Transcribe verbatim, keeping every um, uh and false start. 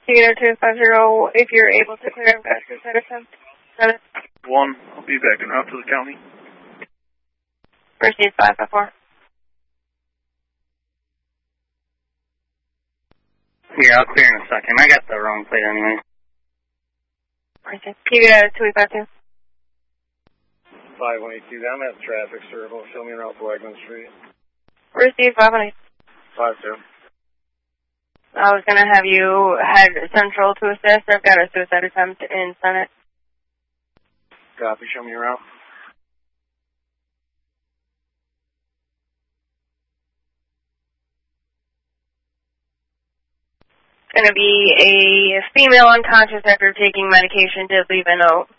Theater two five zero, if you're able to clear, I've got a suicide attempt. Senate. One, I'll be backing out to the county. Proceed five five four. Yeah, I'll clear in a second. I got the wrong plate anyway. Proceed. Theater two five two. five one eight two, I'm at traffic circle. Show me around Wagner Street. Receive five one eight. five two. I was going to have you head central to assist. I've got a suicide attempt in Senate. Copy, show me around. It's going to be a female unconscious after taking medication, did leave a note.